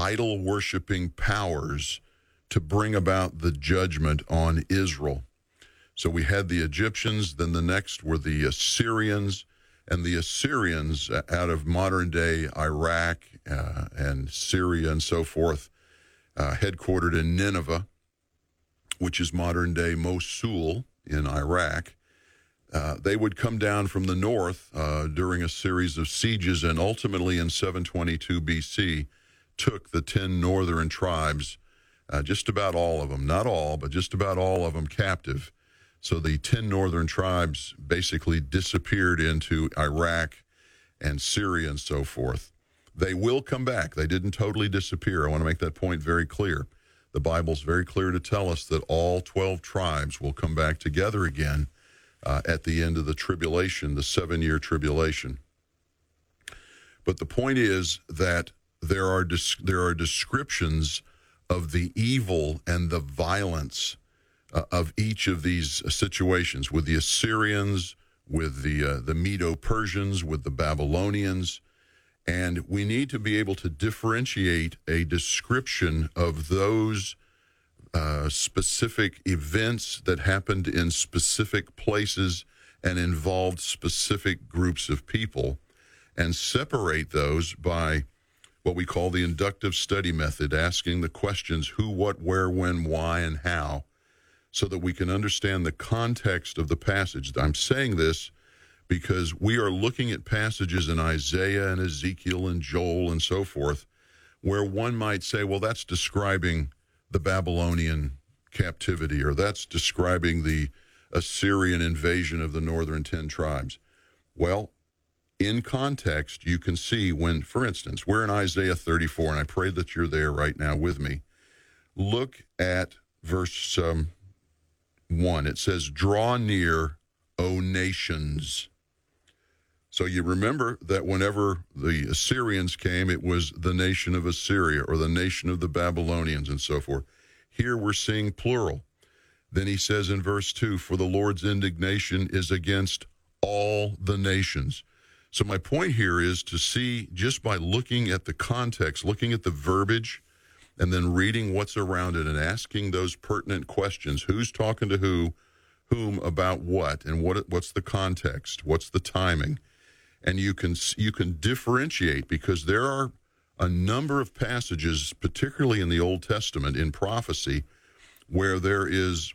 idol-worshiping powers to bring about the judgment on Israel. So we had the Egyptians, then the next were the Assyrians, and the Assyrians out of modern-day Iraq and Syria and so forth, headquartered in Nineveh, which is modern-day Mosul in Iraq. They would come down from the north during a series of sieges, and ultimately in 722 BC took the 10 northern tribes, just about all of them, not all, but just about all of them captive. So the 10 northern tribes basically disappeared into Iraq and Syria and so forth. They will come back. They didn't totally disappear. I want to make that point very clear. The Bible's very clear to tell us that all 12 tribes will come back together again at the end of the tribulation, the 7-year tribulation. But the point is that there are descriptions of the evil and the violence of each of these situations, with the Assyrians, with the Medo-Persians, with the Babylonians. And we need to be able to differentiate a description of those specific events that happened in specific places and involved specific groups of people, and separate those by what we call the inductive study method, asking the questions who, what, where, when, why, and how, so that we can understand the context of the passage. I'm saying this because we are looking at passages in Isaiah and Ezekiel and Joel and so forth, where one might say, well, that's describing the Babylonian captivity, or that's describing the Assyrian invasion of the northern 10 tribes. Well, in context, you can see when, for instance, we're in Isaiah 34, and I pray that you're there right now with me. Look at verse 1. It says, "Draw near, O nations." So you remember that whenever the Assyrians came, it was the nation of Assyria or the nation of the Babylonians and so forth. Here we're seeing plural. Then he says in verse 2, "For the Lord's indignation is against all the nations." So my point here is to see, just by looking at the context, looking at the verbiage, and then reading what's around it and asking those pertinent questions. Who's talking to whom about what, and what's the context? What's the timing? And you can differentiate, because there are a number of passages, particularly in the Old Testament, in prophecy, where there is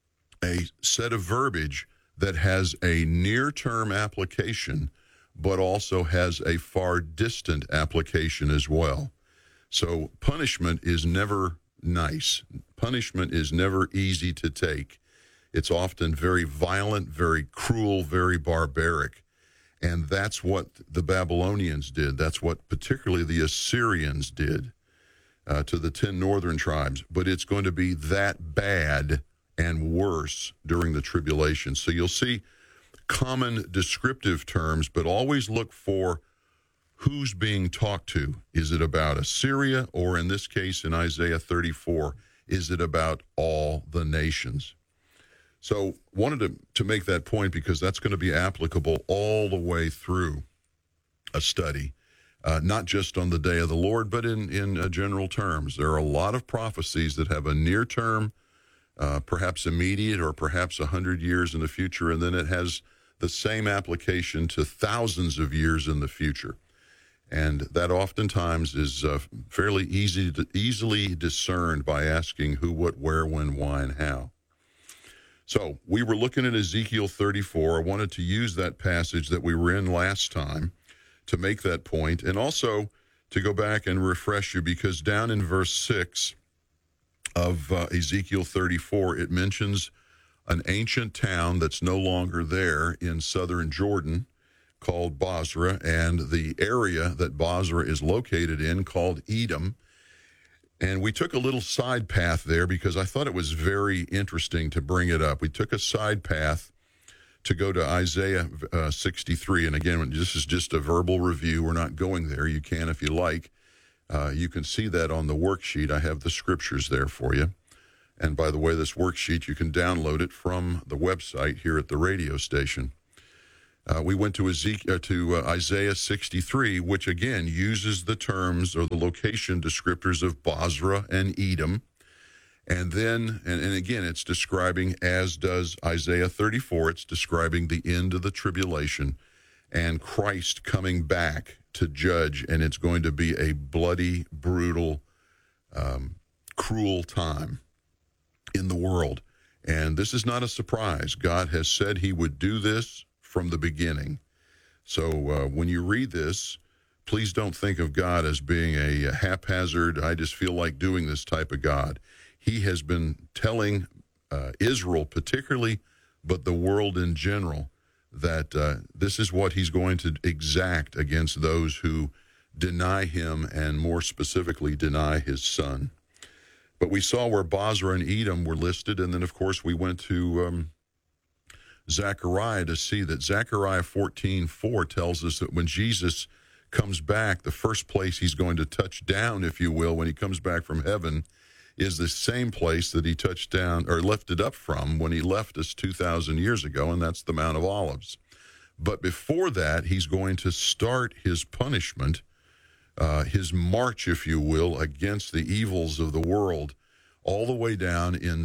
a set of verbiage that has a near-term application, but also has a far distant application as well. So punishment is never nice. Punishment is never easy to take. It's often very violent, very cruel, very barbaric. And that's what the Babylonians did. That's what particularly the Assyrians did to the 10 northern tribes. But it's going to be that bad and worse during the tribulation. So you'll see common descriptive terms, but always look for who's being talked to. Is it about Assyria, or in this case in Isaiah 34, is it about all the nations? So wanted to make that point, because that's going to be applicable all the way through a study, not just on the day of the Lord, but in general terms. There are a lot of prophecies that have a near term, perhaps immediate, or perhaps 100 years in the future, and then it has the same application to thousands of years in the future. And that oftentimes is fairly easily discerned by asking who, what, where, when, why, and how. So we were looking at Ezekiel 34. I wanted to use that passage that we were in last time to make that point, and also to go back and refresh you, because down in verse 6 of Ezekiel 34, it mentions an ancient town that's no longer there in southern Jordan, called Bozrah, and the area that Bozrah is located in called Edom. And we took a little side path there because I thought it was very interesting to bring it up. We took a side path to go to Isaiah 63. And again, this is just a verbal review. We're not going there. You can if you like. You can see that on the worksheet. I have the scriptures there for you. And by the way, this worksheet, you can download it from the website here at the radio station. We went to Isaiah 63, which again uses the terms or the location descriptors of Bozrah and Edom. And then, and again, it's describing, as does Isaiah 34, it's describing the end of the tribulation and Christ coming back to judge. And it's going to be a bloody, brutal, cruel time in the world. And this is not a surprise. God has said he would do this from the beginning. So when you read this, please don't think of God as being a haphazard, I just feel like doing this type of God. He has been telling Israel particularly, but the world in general, that this is what he's going to exact against those who deny him, and more specifically deny his son. But we saw where Bozrah and Edom were listed, and then, of course, we went to Zechariah to see that Zechariah 14:4 tells us that when Jesus comes back, the first place he's going to touch down, if you will, when he comes back from heaven, is the same place that he touched down or lifted up from when he left us 2,000 years ago, and that's the Mount of Olives. But before that, he's going to start his punishment, his march, if you will, against the evils of the world, all the way down in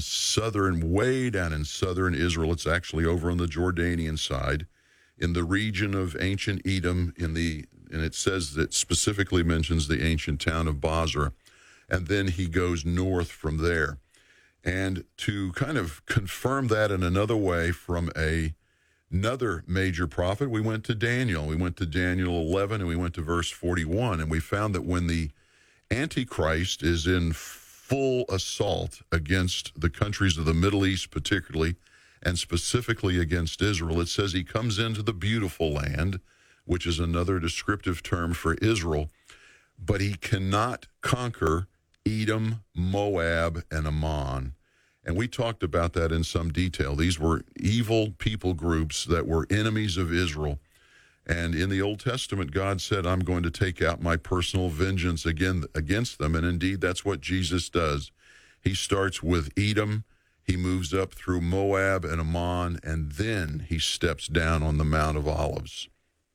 way down in southern Israel. It's actually over on the Jordanian side, in the region of ancient Edom, and it says that specifically mentions the ancient town of Bozrah. And then he goes north from there. And to kind of confirm that in another way from another major prophet, we went to Daniel. We went to Daniel 11, and we went to verse 41. And we found that when the Antichrist is in full assault against the countries of the Middle East particularly, and specifically against Israel, it says he comes into the beautiful land, which is another descriptive term for Israel, but he cannot conquer Edom, Moab, and Ammon. And we talked about that in some detail. These were evil people groups that were enemies of Israel. And in the Old Testament, God said, I'm going to take out my personal vengeance against them. And indeed, that's what Jesus does. He starts with Edom, he moves up through Moab and Ammon, and then he steps down on the Mount of Olives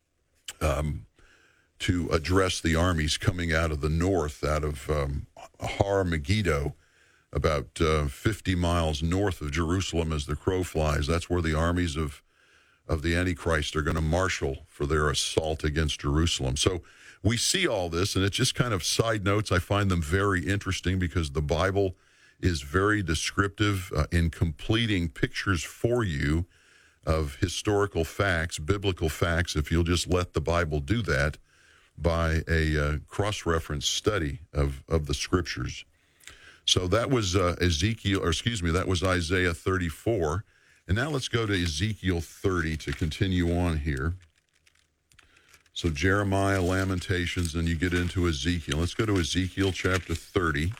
to address the armies coming out of the north, out of Har Megiddo, about 50 miles north of Jerusalem as the crow flies. That's where the armies of the Antichrist are going to marshal for their assault against Jerusalem. So we see all this, and it's just kind of side notes. I find them very interesting because the Bible is very descriptive in completing pictures for you of historical facts, biblical facts, if you'll just let the Bible do that, by a cross-reference study of the scriptures. So that was that was Isaiah 34. And now let's go to Ezekiel 30 to continue on here. So Jeremiah, Lamentations, and you get into Ezekiel. Let's go to Ezekiel chapter 30.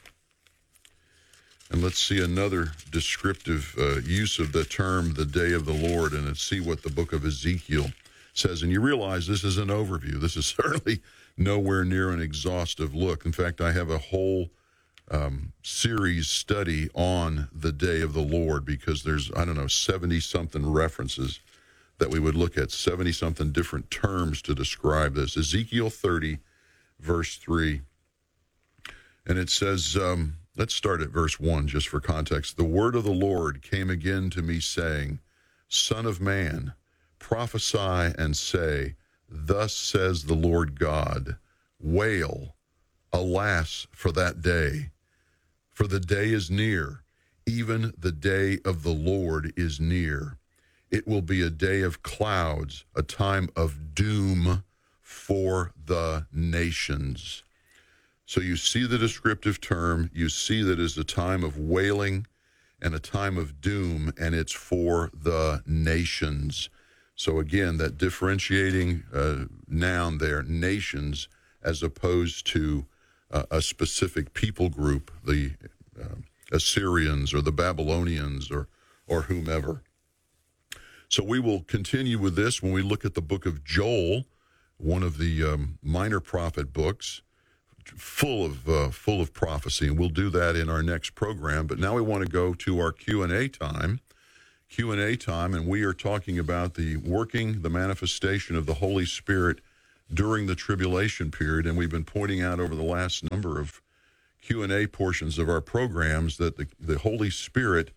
And let's see another descriptive use of the term, the day of the Lord, and let's see what the book of Ezekiel says. And you realize this is an overview. This is certainly nowhere near an exhaustive look. In fact, I have a whole series study on the day of the Lord because there's, 70-something references that we would look at, 70-something different terms to describe this. Ezekiel 30, verse 3. And it says, let's start at verse 1 just for context. The word of the Lord came again to me saying, Son of man, prophesy and say, Thus says the Lord God, wail, alas, for that day. For the day is near, even the day of the Lord is near. It will be a day of clouds, a time of doom for the nations. So you see the descriptive term, you see that it's a time of wailing and a time of doom, and it's for the nations. So again, that differentiating noun there, nations, as opposed to a specific people group, the Assyrians or the Babylonians or whomever. So we will continue with this when we look at the book of Joel, one of the minor prophet books, full of prophecy, and we'll do that in our next program. But now we want to go to our Q&A time. Q&A time, and we are talking about the manifestation of the Holy Spirit during the tribulation period. And we've been pointing out over the last number of Q&A portions of our programs that the Holy Spirit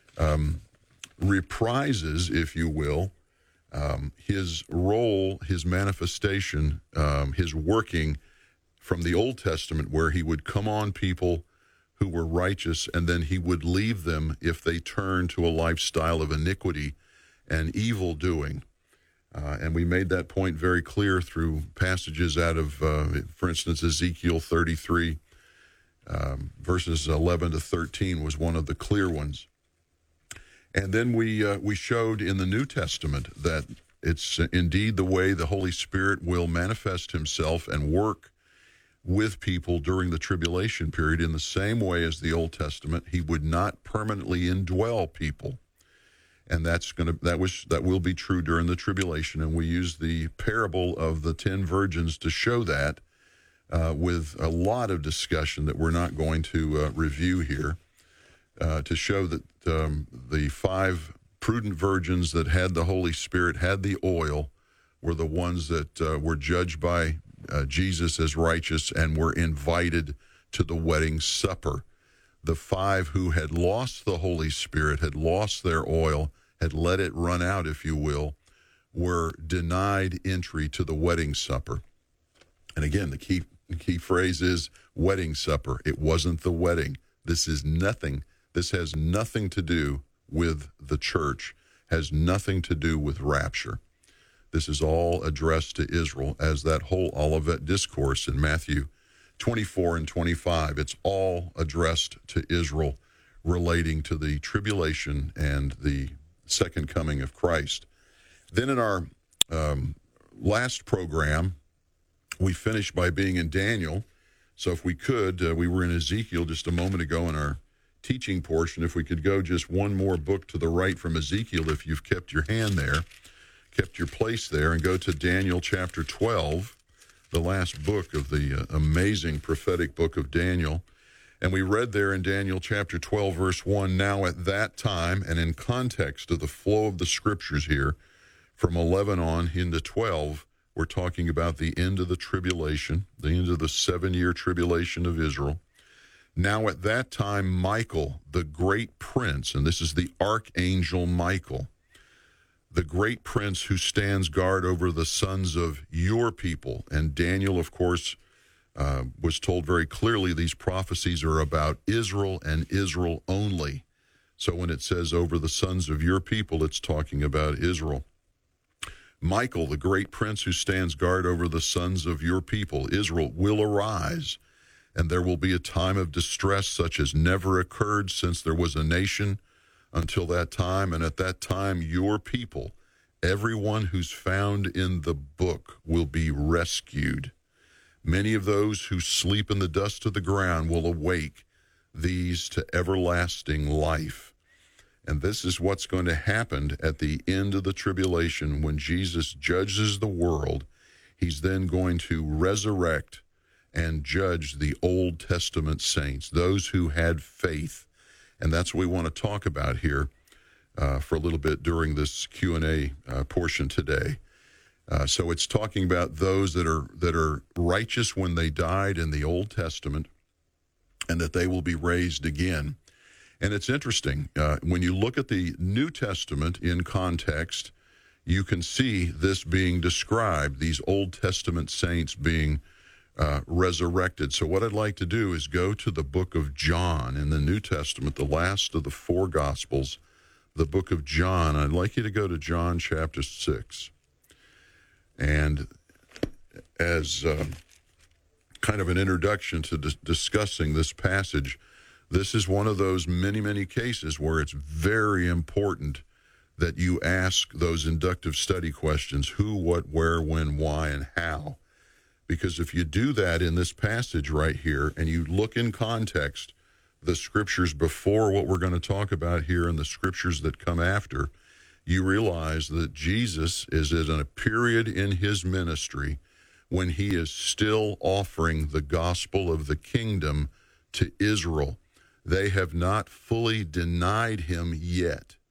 reprises, if you will, his role, his manifestation, his working from the Old Testament, where he would come on people who were righteous, and then he would leave them if they turned to a lifestyle of iniquity and evil doing. And we made that point very clear through passages out of, for instance, Ezekiel 33, verses 11 to 13 was one of the clear ones. And then we showed in the New Testament that it's indeed the way the Holy Spirit will manifest himself and work with people during the tribulation period in the same way as the Old Testament. He would not permanently indwell people. And that will be true during the tribulation. And we use the parable of the 10 virgins to show that with a lot of discussion that we're not going to review here, to show that the 5 prudent virgins that had the Holy Spirit, had the oil, were the ones that were judged by Jesus as righteous and were invited to the wedding supper. The 5 who had lost the Holy Spirit, had lost their oil, had let it run out, if you will, were denied entry to the wedding supper. And again, the key phrase is wedding supper. It wasn't the wedding. This has nothing to do with the church, has nothing to do with rapture. This is all addressed to Israel, as that whole Olivet discourse in Matthew 24 and 25. It's all addressed to Israel, relating to the tribulation and the second coming of Christ. Then in our last program, we finished by being in Daniel. So if we could, we were in Ezekiel just a moment ago in our teaching portion. If we could go just one more book to the right from Ezekiel, if you've kept your hand there, kept your place there, and go to Daniel chapter 12, the last book of the amazing prophetic book of Daniel. And we read there in Daniel chapter 12, verse 1, now at that time, and in context of the flow of the scriptures here, from 11 on into 12, we're talking about the end of the tribulation, the end of the 7-year tribulation of Israel. Now at that time, Michael, the great prince, and this is the archangel Michael, the great prince who stands guard over the sons of your people. And Daniel, of course, was told very clearly these prophecies are about Israel and Israel only. So when it says over the sons of your people, it's talking about Israel. Michael, the great prince who stands guard over the sons of your people, Israel, will arise, and there will be a time of distress such as never occurred since there was a nation until that time. And at that time, your people, everyone who's found in the book, will be rescued. Many of those who sleep in the dust of the ground will awake, these to everlasting life. And this is what's going to happen at the end of the tribulation when Jesus judges the world. He's then going to resurrect and judge the Old Testament saints, those who had faith. And that's what we want to talk about here for a little bit during this Q&A portion today. So it's talking about those that are righteous when they died in the Old Testament, and that they will be raised again. And it's interesting, when you look at the New Testament in context, you can see this being described, these Old Testament saints being resurrected. So what I'd like to do is go to the book of John in the New Testament, the last of the 4 Gospels, the book of John. I'd like you to go to John chapter 6. And as kind of an introduction to discussing this passage, this is one of those many, many cases where it's very important that you ask those inductive study questions: who, what, where, when, why, and how. Because if you do that in this passage right here, and you look in context, the scriptures before what we're going to talk about here and the scriptures that come after, you realize that Jesus is in a period in his ministry when he is still offering the gospel of the kingdom to Israel. They have not fully denied him yet.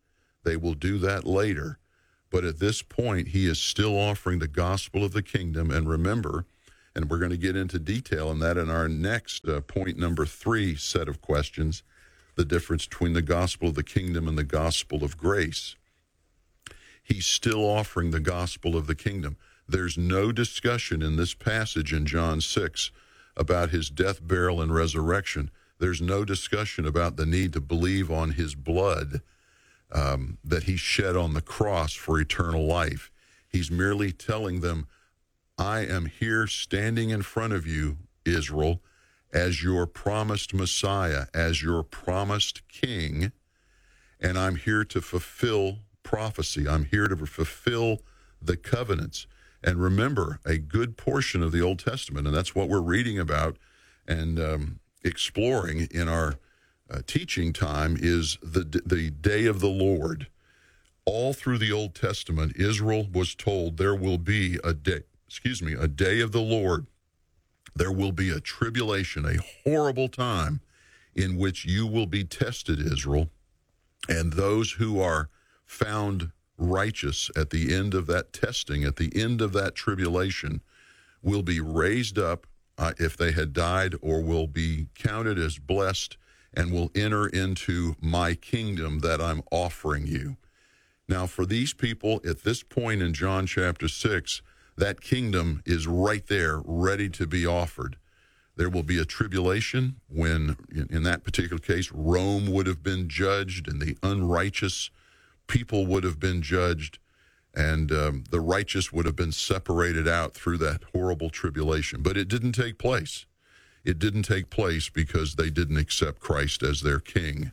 They will do that later. But at this point, he is still offering the gospel of the kingdom. And remember, and we're going to get into detail on that in our next point number 3 set of questions, the difference between the gospel of the kingdom and the gospel of grace. He's still offering the gospel of the kingdom. There's no discussion in this passage in John 6 about his death, burial, and resurrection. There's no discussion about the need to believe on his blood that he shed on the cross for eternal life. He's merely telling them, I am here standing in front of you, Israel, as your promised Messiah, as your promised king, and I'm here to fulfill prophecy. I'm here to fulfill the covenants. And remember, a good portion of the Old Testament, and that's what we're reading about and exploring in our teaching time, is the day of the Lord. All through the Old Testament, Israel was told there will be a day of the Lord. There will be a tribulation, a horrible time in which you will be tested, Israel, and those who are found righteous at the end of that testing, at the end of that tribulation, will be raised up if they had died, or will be counted as blessed and will enter into my kingdom that I'm offering you. Now, for these people at this point in John chapter 6, that kingdom is right there, ready to be offered. There will be a tribulation when, in that particular case, Rome would have been judged and the unrighteous people would have been judged, and the righteous would have been separated out through that horrible tribulation. But it didn't take place. It didn't take place because they didn't accept Christ as their king.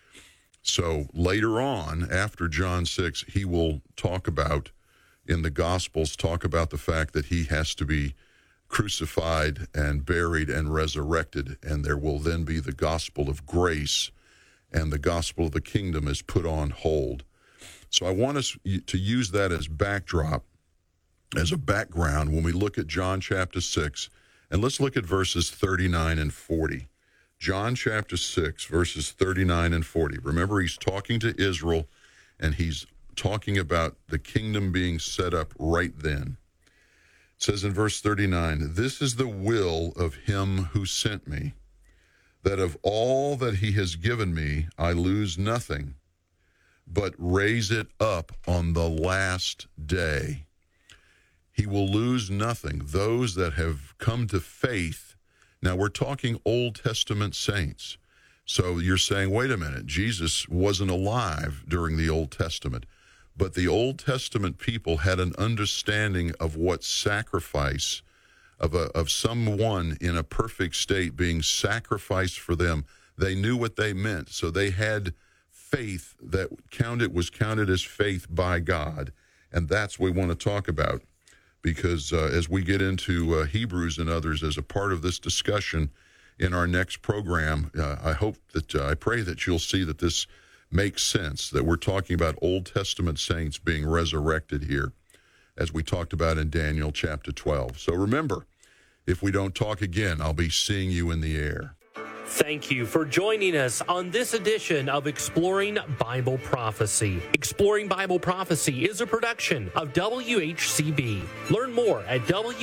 So later on, after John 6, he will talk about, in the Gospels, talk about the fact that he has to be crucified and buried and resurrected, and there will then be the gospel of grace, and the gospel of the kingdom is put on hold. So I want us to use that as backdrop, as a background when we look at John chapter 6, and let's look at verses 39 and 40. John chapter 6, verses 39 and 40. Remember, he's talking to Israel, and he's talking about the kingdom being set up right then. It says in verse 39, "This is the will of him who sent me, that of all that he has given me I lose nothing, but raise it up on the last day." He will lose nothing. Those that have come to faith. Now, we're talking Old Testament saints. So you're saying, wait a minute, Jesus wasn't alive during the Old Testament. But the Old Testament people had an understanding of what sacrifice, of someone in a perfect state being sacrificed for them. They knew what they meant. So they had faith that was counted as faith by God. And that's what we want to talk about. Because as we get into Hebrews and others as a part of this discussion in our next program, I pray that you'll see that this makes sense, that we're talking about Old Testament saints being resurrected here, as we talked about in Daniel chapter 12. So remember, if we don't talk again, I'll be seeing you in the air. Thank you for joining us on this edition of Exploring Bible Prophecy. Exploring Bible Prophecy is a production of WHCB. Learn more at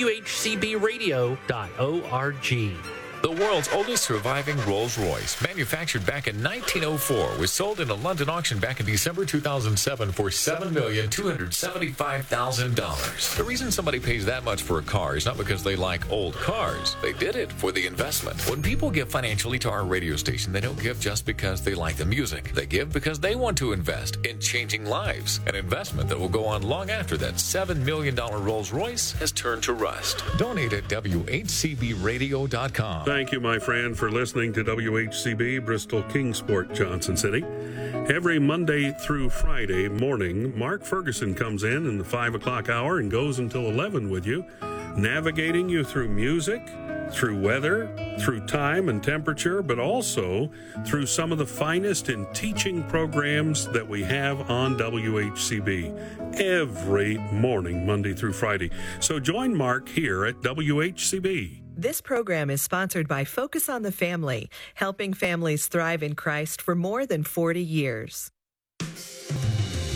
WHCBradio.org. The world's oldest surviving Rolls-Royce, manufactured back in 1904, was sold in a London auction back in December 2007 for $7,275,000. The reason somebody pays that much for a car is not because they like old cars. They did it for the investment. When people give financially to our radio station, they don't give just because they like the music. They give because they want to invest in changing lives, an investment that will go on long after that $7 million Rolls-Royce has turned to rust. Donate at WHCBradio.com. Thank you, my friend, for listening to WHCB, Bristol Kingsport, Johnson City. Every Monday through Friday morning, Mark Ferguson comes in the 5 o'clock hour and goes until 11 with you, navigating you through music, through weather, through time and temperature, but also through some of the finest in teaching programs that we have on WHCB every morning, Monday through Friday. So join Mark here at WHCB. This program is sponsored by Focus on the Family, helping families thrive in Christ for more than 40 years.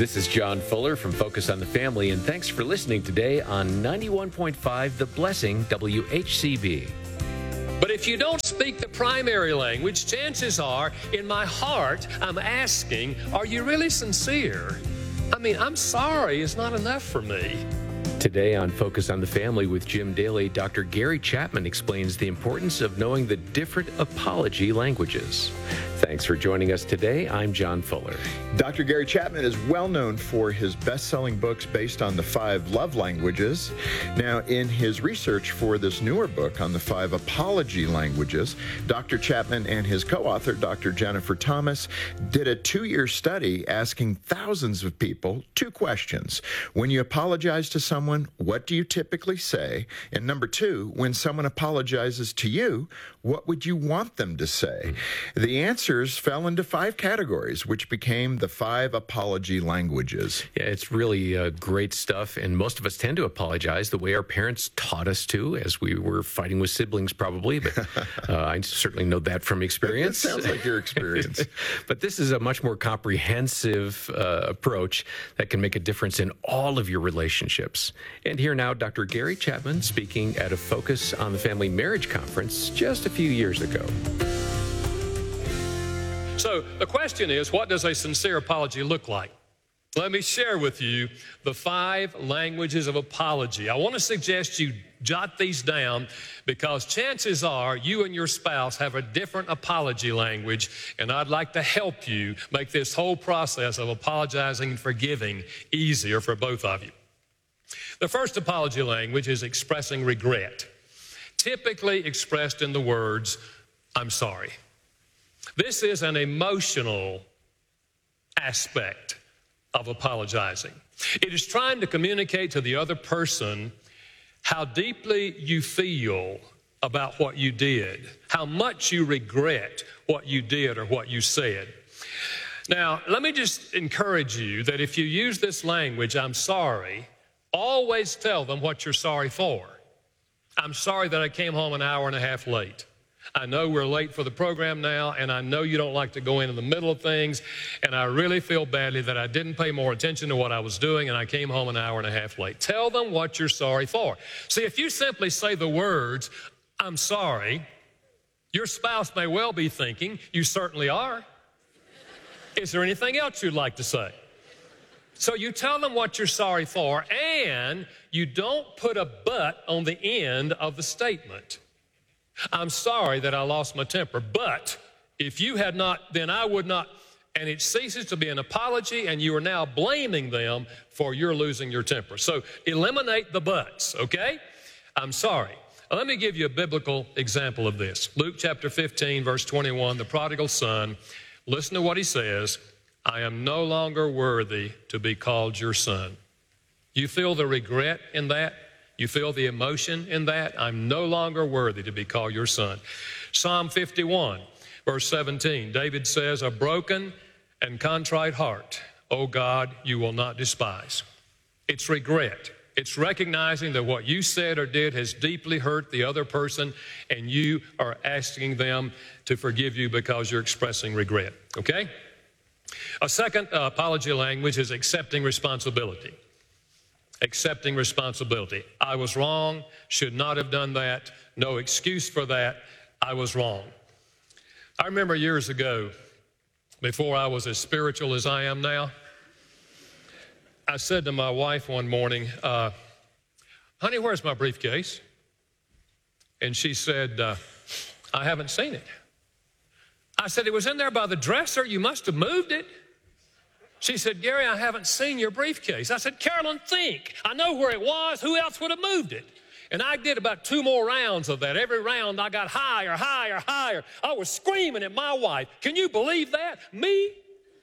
This is John Fuller from Focus on the Family, and thanks for listening today on 91.5 The Blessing WHCB. But if you don't speak the primary language, chances are, in my heart, I'm asking, are you really sincere? I mean, I'm sorry is not enough for me. Today on Focus on the Family with Jim Daly, Dr. Gary Chapman explains the importance of knowing the different apology languages. Thanks for joining us today. I'm John Fuller. Dr. Gary Chapman is well known for his best-selling books based on the 5 love languages. Now, in his research for this newer book on the 5 apology languages, Dr. Chapman and his co-author, Dr. Jennifer Thomas, did a 2-year study asking thousands of people 2 questions. When you apologize to someone, what do you typically say? And number 2, when someone apologizes to you, what would you want them to say? The answers fell into 5 categories, which became the 5 apology languages. Yeah, it's really great stuff, and most of us tend to apologize the way our parents taught us to, as we were fighting with siblings probably, but I certainly know that from experience. It sounds like your experience. But this is a much more comprehensive approach that can make a difference in all of your relationships. And here now, Dr. Gary Chapman speaking at a Focus on the Family Marriage Conference just a few years ago. So the question is, what does a sincere apology look like? Let me share with you the 5 languages of apology. I want to suggest you jot these down because chances are you and your spouse have a different apology language, and I'd like to help you make this whole process of apologizing and forgiving easier for both of you. The first apology language is expressing regret, typically expressed in the words, "I'm sorry." This is an emotional aspect of apologizing. It is trying to communicate to the other person how deeply you feel about what you did, how much you regret what you did or what you said. Now, let me just encourage you that if you use this language, "I'm sorry," always tell them what you're sorry for. "I'm sorry that I came home an hour and a half late. I know we're late for the program now, and I know you don't like to go in the middle of things, and I really feel badly that I didn't pay more attention to what I was doing, and I came home an hour and a half late." Tell them what you're sorry for. See, if you simply say the words, "I'm sorry," your spouse may well be thinking, "You certainly are. Is there anything else you'd like to say?" So you tell them what you're sorry for, and you don't put a but on the end of the statement. "I'm sorry that I lost my temper, but if you had not, then I would not," and it ceases to be an apology, and you are now blaming them for your losing your temper. So eliminate the buts, okay? "I'm sorry." Now, let me give you a biblical example of this. Luke chapter 15, verse 21, the prodigal son, listen to what he says, "I am no longer worthy to be called your son." You feel the regret in that? You feel the emotion in that? "I'm no longer worthy to be called your son." Psalm 51, verse 17, David says, "A broken and contrite heart, O God, you will not despise." It's regret. It's recognizing that what you said or did has deeply hurt the other person, and you are asking them to forgive you because you're expressing regret, okay? A second apology language is accepting responsibility. Accepting responsibility. "I was wrong, should not have done that, no excuse for that, I was wrong." I remember years ago, before I was as spiritual as I am now, I said to my wife one morning, "Honey, where's my briefcase?" And she said, "I haven't seen it." I said, "It was in there by the dresser, you must have moved it." She said, "Gary, I haven't seen your briefcase." I said, "Carolyn, think. I know where it was. Who else would have moved it?" And I did about 2 more rounds of that. Every round I got higher, higher, higher. I was screaming at my wife. Can you believe that? Me?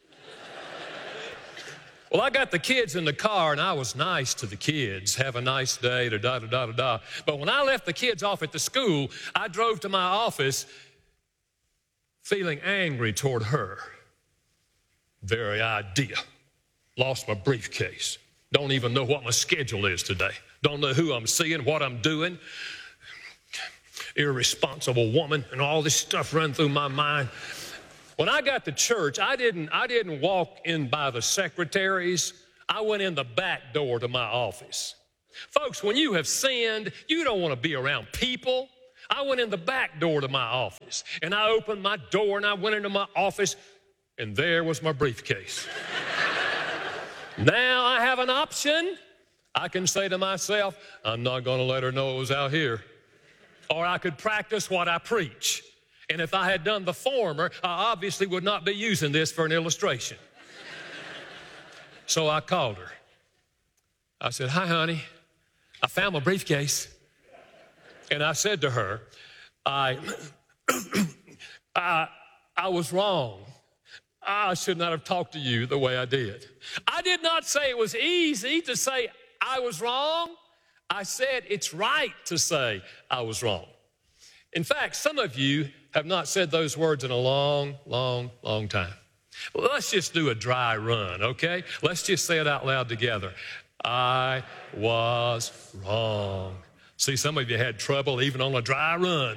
Well, I got the kids in the car, and I was nice to the kids. "Have a nice day, da-da-da-da-da-da." But when I left the kids off at the school, I drove to my office feeling angry toward her. Very idea. Lost my briefcase. Don't even know what my schedule is today. Don't know who I'm seeing, what I'm doing. Irresponsible woman, and all this stuff run through my mind. When I got to church, I didn't walk in by the secretaries. I went in the back door to my office. Folks, when you have sinned, you don't want to be around people. I went in the back door to my office, and I opened my door, and I went into my office, and there was my briefcase. Now I have an option. I can say to myself, I'm not going to let her know it was out here. Or I could practice what I preach. And if I had done the former, I obviously would not be using this for an illustration. So I called her. I said, hi, honey. I found my briefcase. And I said to her, I was wrong. I should not have talked to you the way I did. I did not say it was easy to say I was wrong. I said it's right to say I was wrong. In fact, some of you have not said those words in a long, long, long time. Well, let's just do a dry run, okay? Let's just say it out loud together. I was wrong. See, some of you had trouble even on a dry run.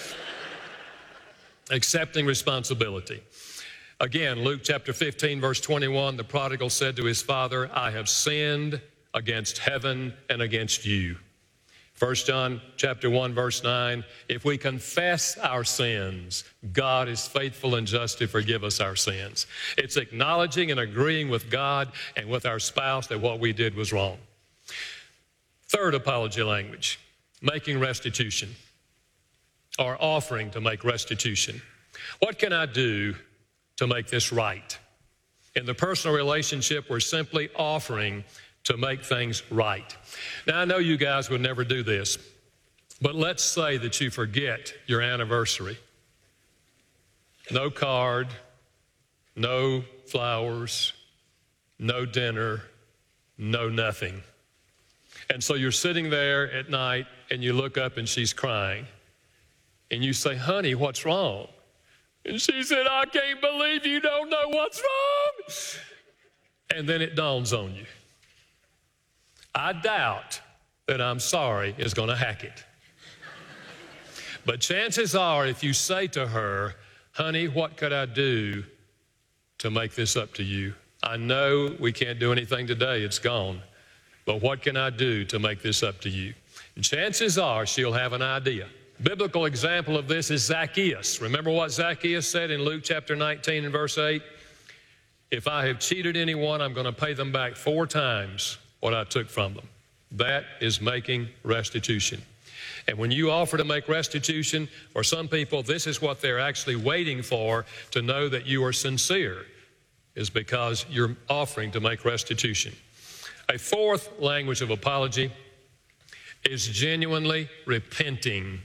Accepting responsibility. Again, Luke chapter 15, verse 21, the prodigal said to his father, I have sinned against heaven and against you. 1 John chapter 1, verse 9, if we confess our sins, God is faithful and just to forgive us our sins. It's acknowledging and agreeing with God and with our spouse that what we did was wrong. Third apology language, making restitution or offering to make restitution. What can I do to make this right? In the personal relationship, we're simply offering to make things right. Now, I know you guys would never do this, but let's say that you forget your anniversary. No card, no flowers, no dinner, no nothing. And so you're sitting there at night and you look up and she's crying. And you say, honey, what's wrong? And she said, I can't believe you don't know what's wrong. And then it dawns on you. I doubt that I'm sorry is going to hack it. But chances are, if you say to her, honey, what could I do to make this up to you? I know we can't do anything today. It's gone. But what can I do to make this up to you? And chances are she'll have an idea. Biblical example of this is Zacchaeus. Remember what Zacchaeus said in Luke chapter 19 and verse 8? If I have cheated anyone, I'm going to pay them back 4 times what I took from them. That is making restitution. And when you offer to make restitution, for some people, this is what they're actually waiting for to know that you are sincere, is because you're offering to make restitution. A fourth language of apology is genuinely repenting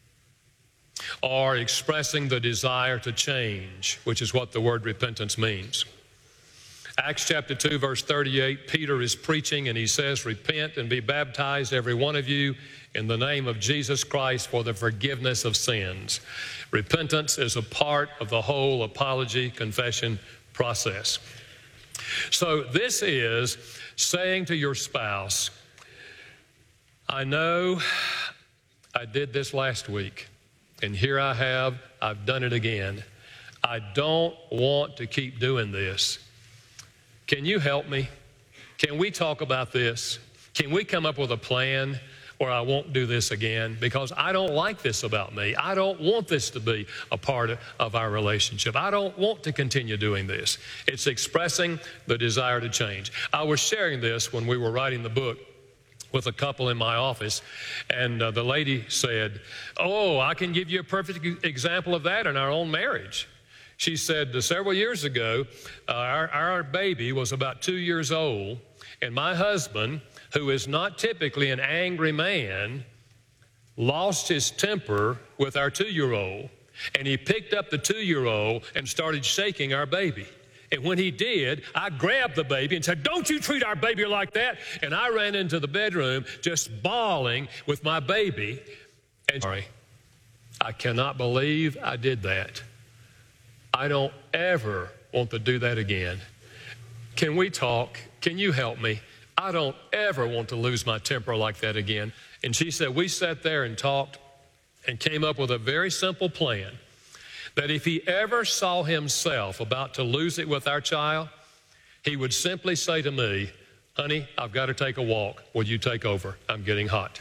or expressing the desire to change, which is what the word repentance means. Acts chapter 2, verse 38, Peter is preaching and he says, repent and be baptized, every one of you, in the name of Jesus Christ for the forgiveness of sins. Repentance is a part of the whole apology confession process. So this is saying to your spouse, I know I did this last week, and here I have, I've done it again. I don't want to keep doing this. Can you help me? Can we talk about this? Can we come up with a plan where I won't do this again? Because I don't like this about me. I don't want this to be a part of our relationship. I don't want to continue doing this. It's expressing the desire to change. I was sharing this when we were writing the book with a couple in my office, and the lady said, oh, I can give you a perfect example of that in our own marriage. She said, several years ago, our baby was about 2 years old, and my husband, who is not typically an angry man, lost his temper with our 2-year-old, and he picked up the 2-year-old and started shaking our baby. And when he did, I grabbed the baby and said, don't you treat our baby like that. And I ran into the bedroom just bawling with my baby. And sorry, I cannot believe I did that. I don't ever want to do that again. Can we talk? Can you help me? I don't ever want to lose my temper like that again. And she said, we sat there and talked and came up with a very simple plan that if he ever saw himself about to lose it with our child, he would simply say to me, "Honey, I've got to take a walk. Will you take over? I'm getting hot."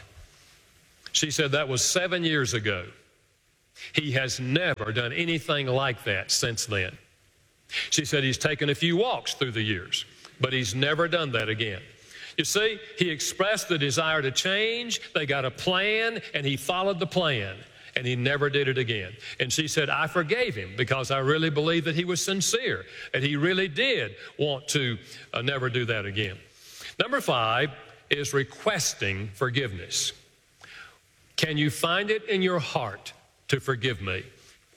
She said that was 7 years ago. He has never done anything like that since then. She said he's taken a few walks through the years, but he's never done that again. You see, he expressed the desire to change. They got a plan, and he followed the plan, and he never did it again. And she said, I forgave him because I really believe that he was sincere, and he really did want to never do that again. Number 5 is requesting forgiveness. Can you find it in your heart to forgive me?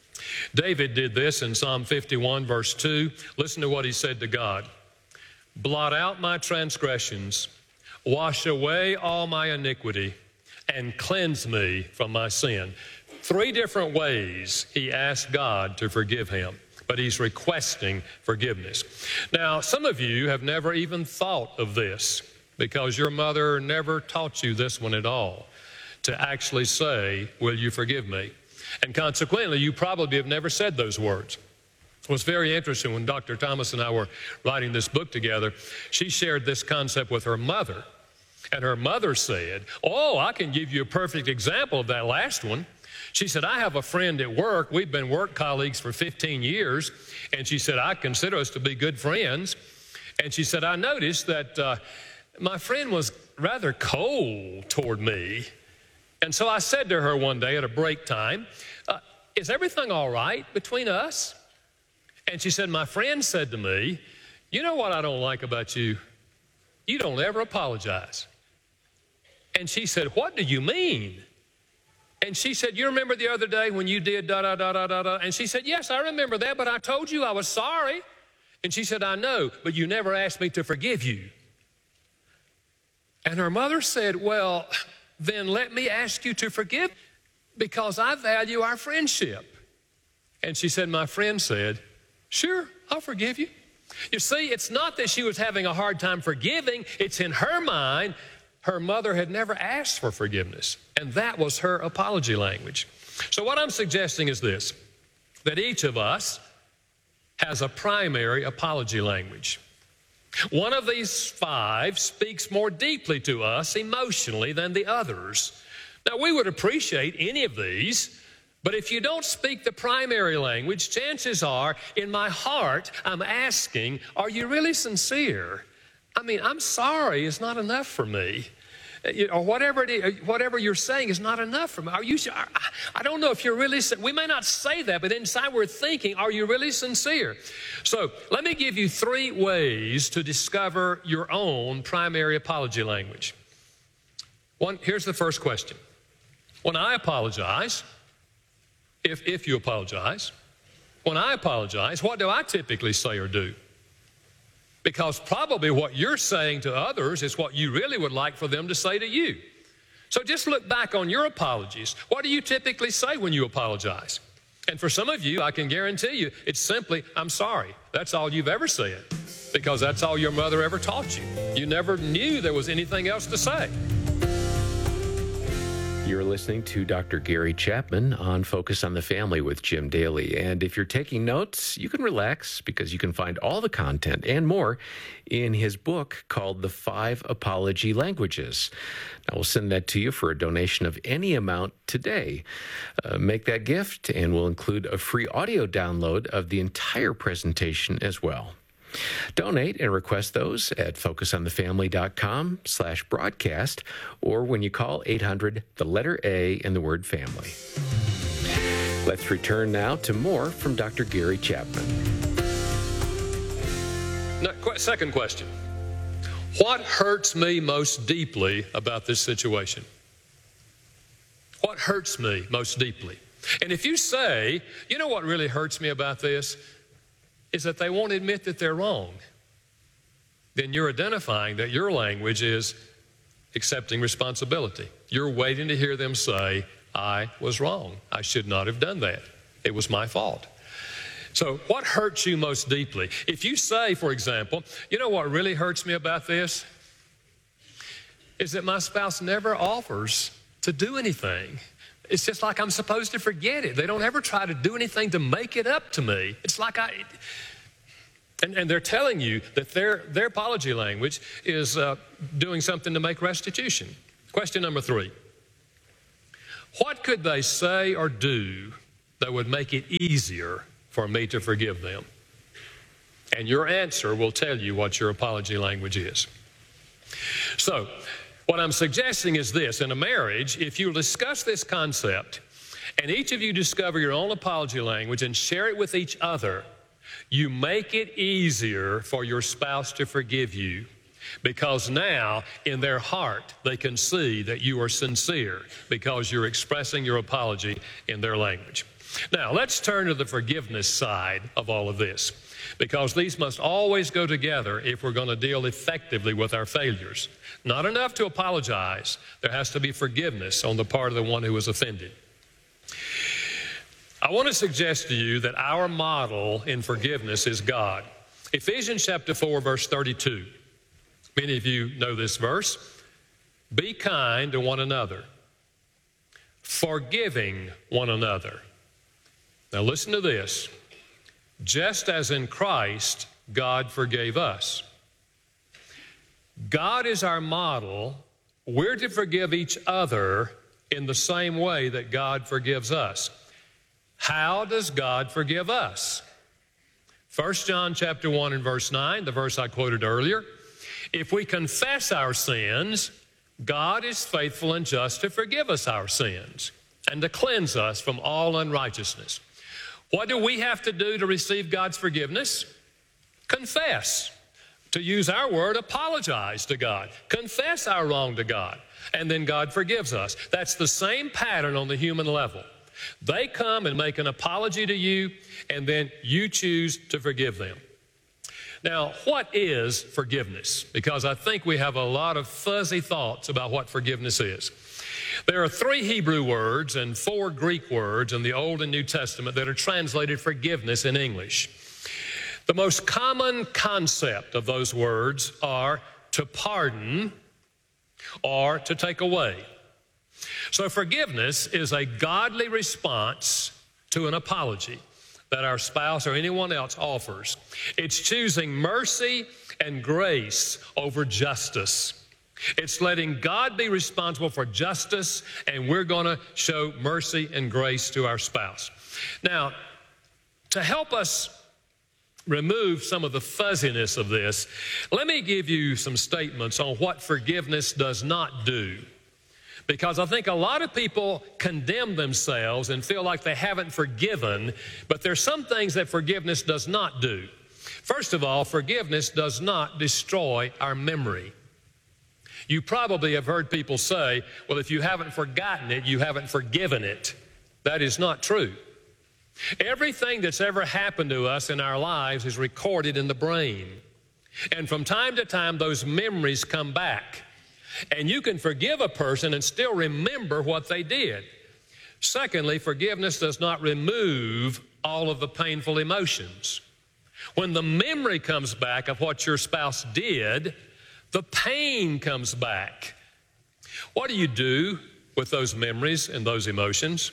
David did this in Psalm 51, verse 2. Listen to what he said to God. Blot out my transgressions, wash away all my iniquity, and cleanse me from my sin. 3 different ways he asked God to forgive him, but he's requesting forgiveness. Now, some of you have never even thought of this because your mother never taught you this one at all, to actually say, will you forgive me? And consequently, you probably have never said those words. It was very interesting when Dr. Thomas and I were writing this book together. She shared this concept with her mother, and her mother said, oh, I can give you a perfect example of that last one. She said, I have a friend at work. We've been work colleagues for 15 years, and she said, I consider us to be good friends. And she said, I noticed that my friend was rather cold toward me. And so I said to her one day at a break time, is everything all right between us? And she said, my friend said to me, you know what I don't like about you? You don't ever apologize. And she said, what do you mean? And she said, you remember the other day when you did da-da-da-da-da-da? And she said, yes, I remember that, but I told you I was sorry. And she said, I know, but you never asked me to forgive you. And her mother said, well, then let me ask you to forgive because I value our friendship. And she said, my friend said, sure, I'll forgive you. You see, it's not that she was having a hard time forgiving. It's in her mind, her mother had never asked for forgiveness. And that was her apology language. So what I'm suggesting is this, that each of us has a primary apology language. One of these 5 speaks more deeply to us emotionally than the others. Now, we would appreciate any of these, but if you don't speak the primary language, chances are, in my heart, I'm asking, are you really sincere? I mean, I'm sorry is not enough for me. Or whatever you're saying is not enough for me. Are you? I don't know if you're really. We may not say that, but inside we're thinking, are you really sincere? So let me give you 3 ways to discover your own primary apology language. Here's the first question. When I apologize, if you apologize, when I apologize, what do I typically say or do? Because probably what you're saying to others is what you really would like for them to say to you. So just look back on your apologies. What do you typically say when you apologize? And for some of you, I can guarantee you, it's simply, I'm sorry. That's all you've ever said, because that's all your mother ever taught you. You never knew there was anything else to say. You're listening to Dr. Gary Chapman on Focus on the Family with Jim Daly. And if you're taking notes, you can relax because you can find all the content and more in his book called The 5 Apology Languages. Now, we'll send that to you for a donation of any amount today. Make that gift, and we'll include a free audio download of the entire presentation as well. Donate and request those at focusonthefamily.com/broadcast or when you call 800, the letter A and the word family. Let's return now to more from Dr. Gary Chapman. Now, second question. What hurts me most deeply about this situation? What hurts me most deeply? And if you say, you know what really hurts me about this? Is that they won't admit that they're wrong, then you're identifying that your language is accepting responsibility. You're waiting to hear them say, I was wrong. I should not have done that. It was my fault. So what hurts you most deeply? If you say, for example, you know what really hurts me about this? Is that my spouse never offers to do anything. It's just like I'm supposed to forget it. They don't ever try to do anything to make it up to me. It's like and they're telling you that their apology language is doing something to make restitution. Question number 3. What could they say or do that would make it easier for me to forgive them? And your answer will tell you what your apology language is. So, what I'm suggesting is this. In a marriage, if you discuss this concept and each of you discover your own apology language and share it with each other, you make it easier for your spouse to forgive you, because now in their heart they can see that you are sincere because you're expressing your apology in their language. Now, let's turn to the forgiveness side of all of this, because these must always go together if we're going to deal effectively with our failures. Not enough to apologize. There has to be forgiveness on the part of the one who was offended. I want to suggest to you that our model in forgiveness is God. Ephesians chapter 4, verse 32. Many of you know this verse. Be kind to one another, forgiving one another. Now listen to this. Just as in Christ, God forgave us. God is our model. We're to forgive each other in the same way that God forgives us. How does God forgive us? 1 John chapter 1 and verse 9, the verse I quoted earlier. If we confess our sins, God is faithful and just to forgive us our sins and to cleanse us from all unrighteousness. What do we have to do to receive God's forgiveness? Confess. To use our word, apologize to God. Confess our wrong to God. And then God forgives us. That's the same pattern on the human level. They come and make an apology to you, and then you choose to forgive them. Now, what is forgiveness? Because I think we have a lot of fuzzy thoughts about what forgiveness is. There are 3 Hebrew words and 4 Greek words in the Old and New Testament that are translated forgiveness in English. The most common concept of those words are to pardon or to take away. So forgiveness is a godly response to an apology that our spouse or anyone else offers. It's choosing mercy and grace over justice. It's letting God be responsible for justice, and we're going to show mercy and grace to our spouse. Now, to help us remove some of the fuzziness of this, let me give you some statements on what forgiveness does not do. Because I think a lot of people condemn themselves and feel like they haven't forgiven, but there's some things that forgiveness does not do. First of all, forgiveness does not destroy our memory. You probably have heard people say, well, if you haven't forgotten it, you haven't forgiven it. That is not true. Everything that's ever happened to us in our lives is recorded in the brain. And from time to time, those memories come back. And you can forgive a person and still remember what they did. Secondly, forgiveness does not remove all of the painful emotions. When the memory comes back of what your spouse did, the pain comes back. What do you do with those memories and those emotions?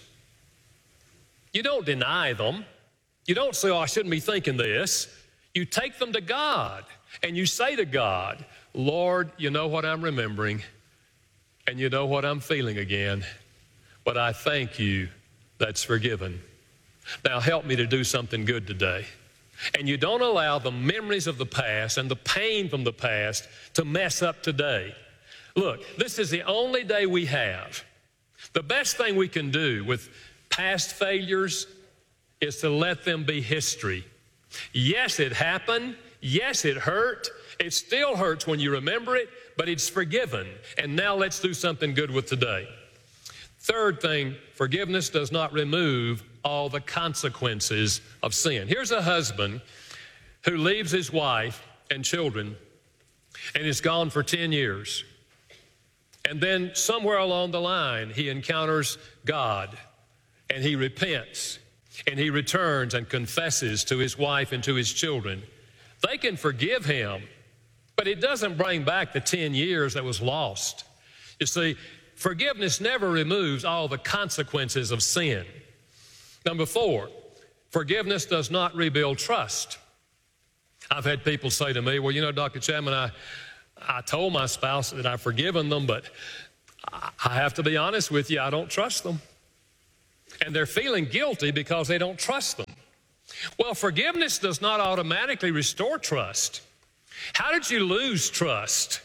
You don't deny them. You don't say, oh, I shouldn't be thinking this. You take them to God and you say to God, Lord, you know what I'm remembering and you know what I'm feeling again, but I thank you that's forgiven. Now help me to do something good today. And you don't allow the memories of the past and the pain from the past to mess up today. Look, this is the only day we have. The best thing we can do with past failures is to let them be history. Yes, it happened. Yes, it hurt. It still hurts when you remember it, but it's forgiven. And now let's do something good with today. Third thing, forgiveness does not remove all the consequences of sin. Here's a husband who leaves his wife and children and is gone for 10 years. And then somewhere along the line, he encounters God and he repents and he returns and confesses to his wife and to his children. They can forgive him, but it doesn't bring back the 10 years that was lost. You see, Forgiveness never removes all the consequences of sin. Number 4, forgiveness does not rebuild trust. I've had people say to me, well, you know, Dr. Chapman, I told my spouse that I've forgiven them, but I have to be honest with you, I don't trust them. And they're feeling guilty because they don't trust them. Well, forgiveness does not automatically restore trust. How did you lose trust?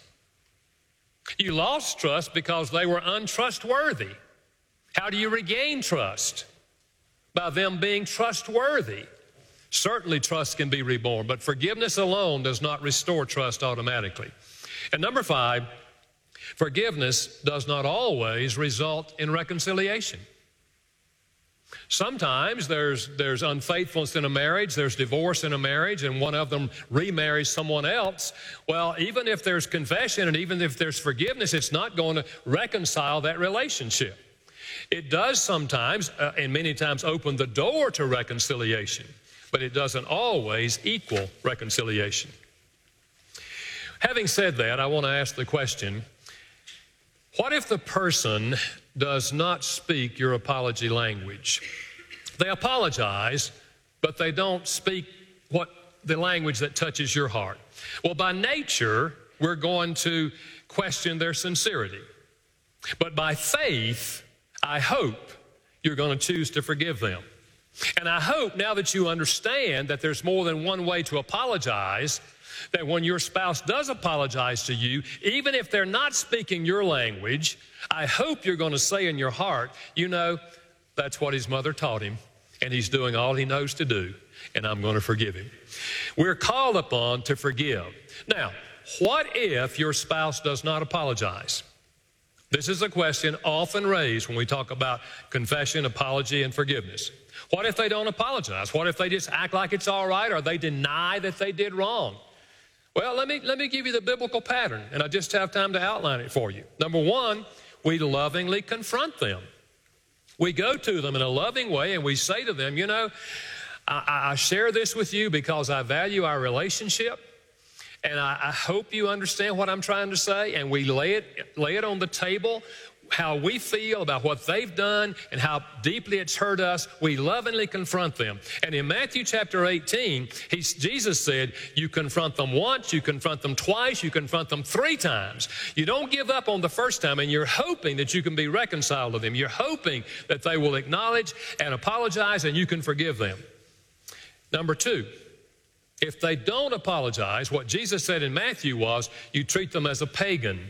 You lost trust because they were untrustworthy. How do you regain trust? By them being trustworthy. Certainly trust can be reborn, but forgiveness alone does not restore trust automatically. And number 5, forgiveness does not always result in reconciliation. Sometimes there's unfaithfulness in a marriage, there's divorce in a marriage, and one of them remarries someone else. Well, even if there's confession and even if there's forgiveness, it's not going to reconcile that relationship. It does sometimes, and many times, open the door to reconciliation, but it doesn't always equal reconciliation. Having said that, I want to ask the question, what if the person does not speak your apology language? They apologize, but they don't speak the language that touches your heart. Well, by nature, we're going to question their sincerity. But by faith, I hope you're going to choose to forgive them. And I hope now that you understand that there's more than one way to apologize, that when your spouse does apologize to you, even if they're not speaking your language, I hope you're going to say in your heart, you know, that's what his mother taught him, and he's doing all he knows to do, and I'm going to forgive him. We're called upon to forgive. Now, what if your spouse does not apologize? This is a question often raised when we talk about confession, apology, and forgiveness. What if they don't apologize? What if they just act like it's all right, or they deny that they did wrong? Well, let me give you the biblical pattern, and I just have time to outline it for you. Number 1, we lovingly confront them. We go to them in a loving way, and we say to them, you know, I share this with you because I value our relationship, and I hope you understand what I'm trying to say, and we lay it on the table, how we feel about what they've done and how deeply it's hurt us. We lovingly confront them. And in Matthew chapter 18, Jesus said, you confront them once, you confront them twice, you confront them 3 times. You don't give up on the first time, and you're hoping that you can be reconciled to them. You're hoping that they will acknowledge and apologize and you can forgive them. Number 2, if they don't apologize, what Jesus said in Matthew was, you treat them as a pagan.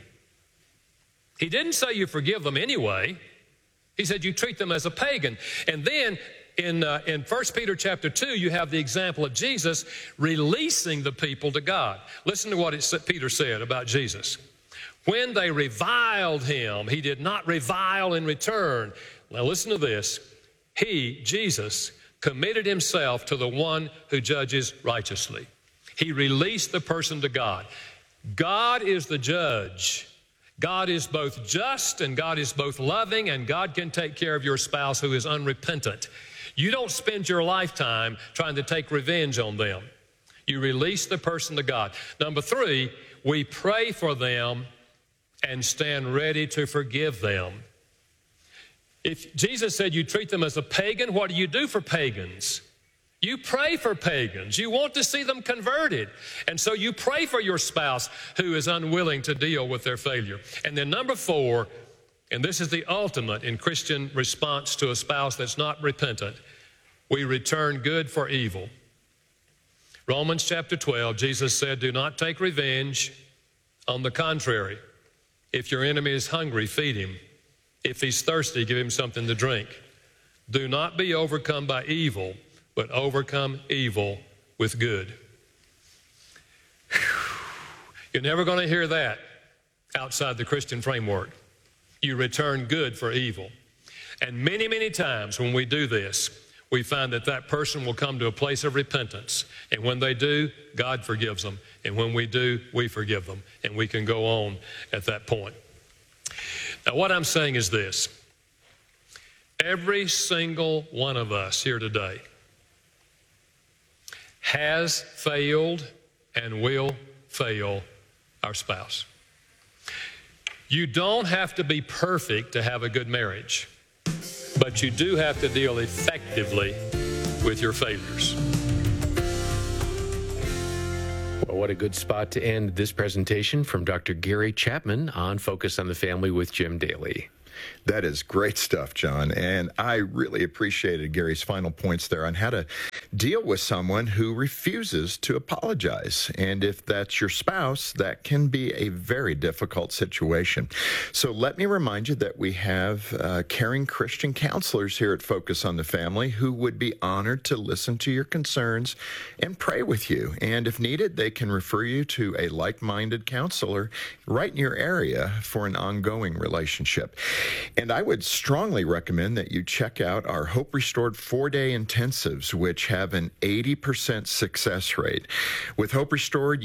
He didn't say you forgive them anyway. He said you treat them as a pagan. And then in 1 Peter chapter 2, you have the example of Jesus releasing the people to God. Listen to what Peter said about Jesus. When they reviled him, he did not revile in return. Now listen to this. He, Jesus, committed himself to the one who judges righteously. He released the person to God. God is the judge. God is both just and God is both loving, and God can take care of your spouse who is unrepentant. You don't spend your lifetime trying to take revenge on them. You release the person to God. Number 3, we pray for them and stand ready to forgive them. If Jesus said you treat them as a pagan, what do you do for pagans? You pray for pagans. You want to see them converted. And so you pray for your spouse who is unwilling to deal with their failure. And then number 4, and this is the ultimate in Christian response to a spouse that's not repentant, we return good for evil. Romans chapter 12, Jesus said, do not take revenge. On the contrary, if your enemy is hungry, feed him. If he's thirsty, give him something to drink. Do not be overcome by evil, but overcome evil with good. You're never going to hear that outside the Christian framework. You return good for evil. And many, many times when we do this, we find that that person will come to a place of repentance. And when they do, God forgives them. And when we do, we forgive them. And we can go on at that point. Now, what I'm saying is this. Every single one of us here today has failed and will fail our spouse. You don't have to be perfect to have a good marriage, but you do have to deal effectively with your failures. Well, what a good spot to end this presentation from Dr. Gary Chapman on Focus on the Family with Jim Daly. That is great stuff, John. And I really appreciated Gary's final points there on how to deal with someone who refuses to apologize. And if that's your spouse, that can be a very difficult situation. So let me remind you that we have caring Christian counselors here at Focus on the Family who would be honored to listen to your concerns and pray with you. And if needed, they can refer you to a like-minded counselor right in your area for an ongoing relationship. And I would strongly recommend that you check out our Hope Restored 4-day intensives, which have an 80% success rate. With Hope Restored,